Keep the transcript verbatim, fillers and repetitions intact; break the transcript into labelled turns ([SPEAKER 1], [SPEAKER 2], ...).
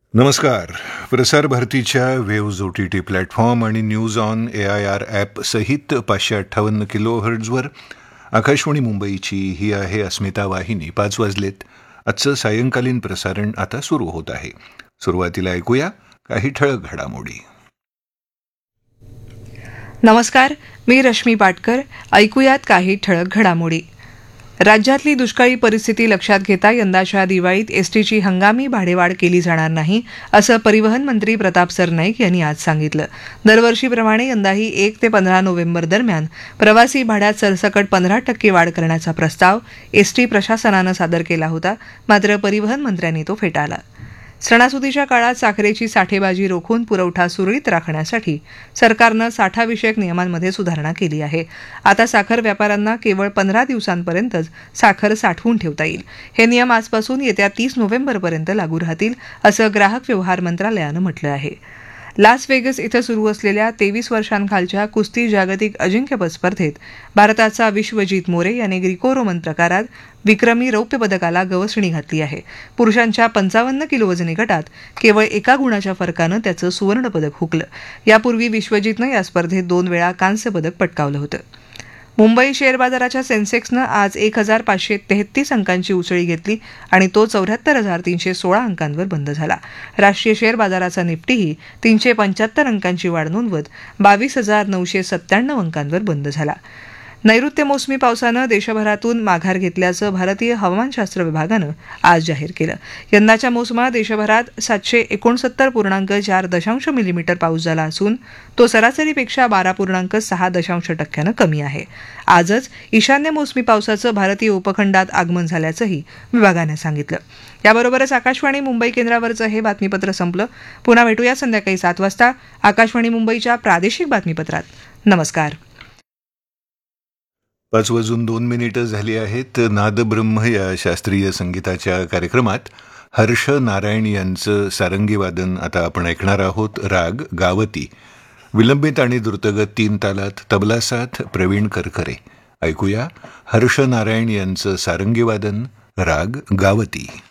[SPEAKER 1] नमस्कार. प्रसार भारतीच्या waves O T T platform आणि news on A I R app सहित पाचशे अठ्ठावन्न किलो हर्ट्झवर आकाशवाणी मुंबईची ही आहे अस्मिता वाहिनी. पाच वाजलेत. आजचं सायंकालीन प्रसारण आता सुरू होत आहे. सुरुवातीला ऐकूया काही ठळक घडामोडी.
[SPEAKER 2] नमस्कार, मी रश्मी पाटकर. ऐकूयात काही ठळक घडामोडी. राज्यातली दुष्काळी परिस्थिती लक्षात घेता यंदाच्या दिवाळीत एसटीची हंगामी भाडेवाढ केली जाणार नाही, असं परिवहन मंत्री प्रताप सरनाईक यांनी आज सांगितलं. दरवर्षीप्रमाणे यंदाही एक ते पंधरा नोव्हेंबर दरम्यान प्रवासी भाड्यात सरसकट पंधरा टक्के वाढ करण्याचा प्रस्ताव एसटी प्रशासनानं सादर केला होता, मात्र परिवहन मंत्र्यांनी तो फेटाळला. सणासुदीच्या काळात साखरेची साठेबाजी रोखून पुरवठा सुरळीत राखण्यासाठी सरकारनं साठाविषयक नियमांमध्ये सुधारणा केली आहे. आता साखर व्यापाऱ्यांना केवळ पंधरा दिवसांपर्यंतच साखर साठवून ठेवता येईल. हे नियम आजपासून येत्या तीस नोव्हेंबरपर्यंत लागू राहतील, असं ग्राहक व्यवहार मंत्रालयानं म्हटलं आहे. लास वेगस इथं सुरू असलेल्या तेवीस वर्षांखालच्या कुस्ती जागतिक अजिंक्यपद स्पर्धेत भारताचा विश्वजीत मोरे याने ग्रीको रोमन प्रकारात विक्रमी रौप्य पदकाला गवसणी घातली आहे. पुरुषांच्या पंचावन्न किलो वजनी गटात केवळ एका गुणाच्या फरकानं त्याचं सुवर्णपदक हुकलं. यापूर्वी विश्वजीतनं या स्पर्धेत दोन वेळा कांस्य पदक पटकावलं होतं. मुंबई शेअर बाजाराच्या सेन्सेक्सनं आज एक हजार पाचशे तेहतीस अंकांची उसळी घेतली आणि तो चौऱ्याहत्तर हजार तीनशे सोळा अंकांवर बंद झाला. राष्ट्रीय शेअर बाजाराचा निफ्टीही तीनशे पंच्याहत्तर अंकांची वाढ नोंदवत बावीस हजार नऊशे सत्त्याण्णव अंकांवर बंद झाला. नैऋत्य मोसमी पावसानं देशभरातून माघार घेतल्याचं भारतीय हवामानशास्त्र विभागानं आज जाहीर केलं. यंदाच्या मोसमात देशभरात सातशे एकोणसत्तर पूर्णांक चार दशांश मिलीमीटर पाऊस झाला असून तो सरासरीपेक्षा बारा पूर्णांक सहा दशांश टक्क्यानं कमी आहे. आजच ईशान्य मोसमी पावसाचं भारतीय उपखंडात आगमन झाल्याचंही विभागानं सांगितलं. याबरोबरच आकाशवाणी मुंबई केंद्रावरचं हे बातमीपत्र संपलं. पुन्हा भेटूया संध्याकाळी सात वाजता आकाशवाणी मुंबईच्या प्रादेशिक बातमीपत्रात. नमस्कार.
[SPEAKER 1] पाच वाजून दोन मिनिटं झाली आहेत. नादब्रह्म या शास्त्रीय संगीताच्या कार्यक्रमात हर्ष नारायण यांचं सारंगी वादन आता आपण ऐकणार आहोत. राग गावती, विलंबित आणि द्रुतगत तीन तालात, तबला साथ प्रवीण करकरे. ऐकूया हर्ष नारायण यांचं सारंगी वादन, राग गावती.